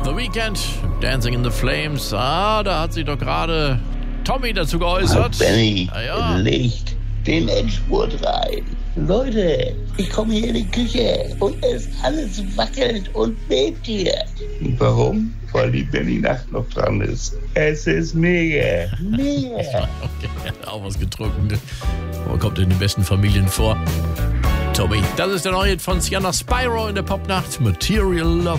The Weeknd, Dancing in the Flames. Da hat sich doch gerade Tommy dazu geäußert. Benny, legt den Endspurt rein. Leute, ich komme hier in die Küche und es alles wackelt und bebt hier. Warum? Weil die Benny-Nacht noch dran ist. Es ist mega. Mega. Okay, auch was getrunken. Man kommt in den besten Familien vor. Tommy, das ist der neue von Sienna Spyro in der Popnacht. Material Love.